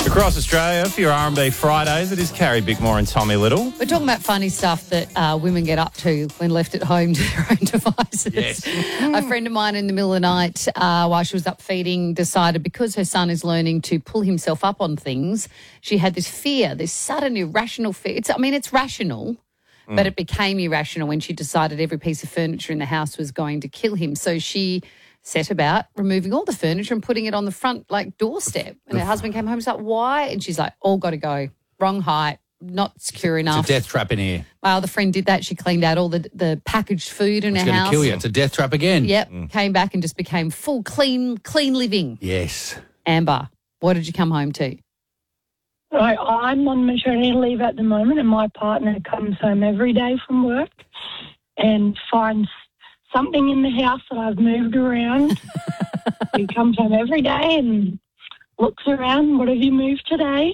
Across Australia for your R&B Fridays, it is Carrie Bickmore and Tommy Little. We're talking about funny stuff that women get up to when left at home to their own devices. Yes. A friend of mine in the middle of the night, while she was up feeding, decided because her son is learning to pull himself up on things, she had this fear, this sudden irrational fear. It's rational, but it became irrational when she decided every piece of furniture in the house was going to kill him. So she set about removing all the furniture and putting it on the front, doorstep. And her husband came home and was like, why? And she's like, all got to go. Wrong height, not secure enough. It's a death trap in here. Well, the friend did that. She cleaned out all the packaged food in her house. It's going to kill you. It's a death trap again. Yep. Came back and just became full, clean living. Yes. Amber, what did you come home to? Right, I'm on maternity leave at the moment, and my partner comes home every day from work and finds something in the house that I've moved around. He comes home every day and looks around, what have you moved today?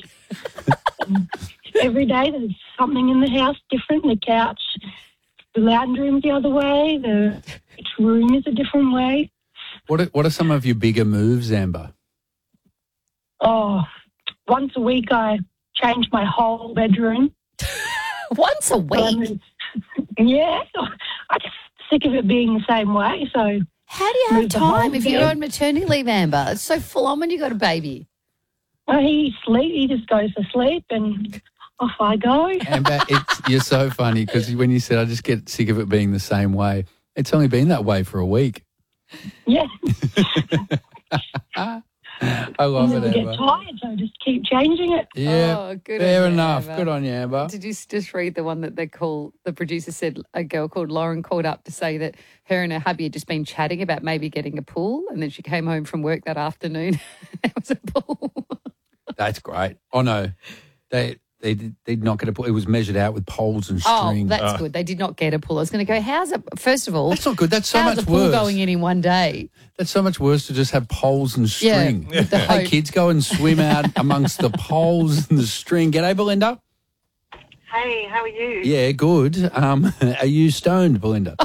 Every day there's something in the house different. The couch, the lounge room's the other way, each room is a different way. What are some of your bigger moves, Amber? Oh, once a week I change my whole bedroom. Once a week? Yeah, I just sick of it being the same way, so... How do you have Move the whole time if you're bed. on maternity leave, Amber? It's so full on when you got a baby. Well, he just goes to sleep and off I go. Amber, you're so funny because when you said I just get sick of it being the same way, it's only been that way for a week. Yeah. I love I it, get Amber. tired, so I just keep changing it. Yeah, Oh, good fair on you, enough. Amber. Good on you, Amber. Did you just read the one that the producer said a girl called Lauren called up to say that her and her hubby had just been chatting about maybe getting a pool, and then she came home from work that afternoon. There was a pool. That's great. Oh, no. They did not get a pool. It was measured out with poles and Oh, string. that's good. They did not get a pool. I was going to go, how's it? First of all, That's not good. That's so how's much a pool worse. going in one day? That's so much worse to just have poles and string. Yeah, with the Hey, hope. kids, go and swim out amongst the poles and the string. G'day, Belinda. Hey, how are you? Yeah, good. Are you stoned, Belinda?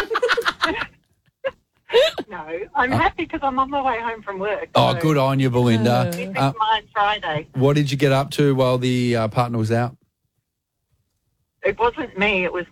No, I'm happy because I'm on my way home from work. Oh, so good on you, Belinda. This is mine Friday. What did you get up to while the partner was out? It wasn't me, it was